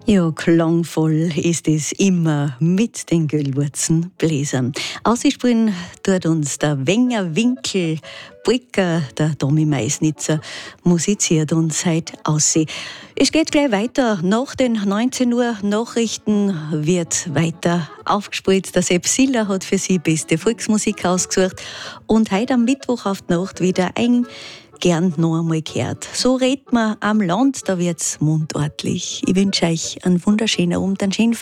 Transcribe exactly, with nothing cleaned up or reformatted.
Ja, klangvoll ist es immer mit den Güllwurzenbläsern. Ausspielen tut uns der Wenger Winkel Brücker, der Tommy Meisnitzer, musiziert uns heute aus. Es geht gleich weiter. Nach den neunzehn Uhr Nachrichten wird weiter aufgespielt. Der Sepp Siller hat für Sie beste Volksmusik ausgesucht. Und heute am Mittwoch auf die Nacht wieder ein gern noch einmal gehört. So redet man am Land, da wird's mundortlich. Ich wünsche euch einen wunderschönen Abend, einen schönen